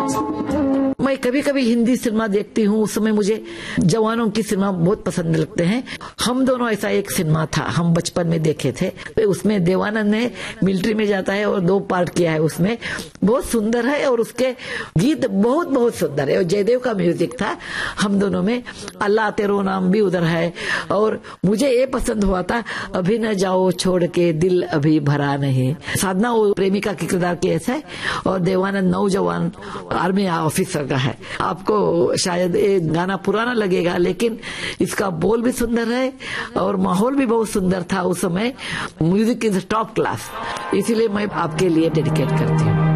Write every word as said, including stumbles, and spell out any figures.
मैं कभी कभी हिंदी सिनेमा देखती हूँ, उस समय मुझे जवानों की सिनेमा बहुत पसंद लगते हैं। हम दोनों ऐसा एक सिनेमा था, हम बचपन में देखे थे। उसमें देवानंद ने मिलिट्री में जाता है और दो पार्ट किया है, उसमें बहुत सुंदर है और उसके गीत बहुत बहुत सुंदर है और जयदेव का म्यूजिक था। हम दोनों में अल्लाह तेरो नाम भी उधर है और मुझे ये पसंद हुआ था, अभी न जाओ छोड़ के दिल अभी भरा नहीं। साधना वो प्रेमिका की किरदार की है और देवानंद नौजवान आर्मी ऑफिसर का है। आपको शायद ये गाना पुराना लगेगा लेकिन इसका बोल भी सुंदर है और माहौल भी बहुत सुंदर था उस समय। म्यूजिक इज टॉप क्लास, इसीलिए मैं आपके लिए डेडिकेट करती हूँ।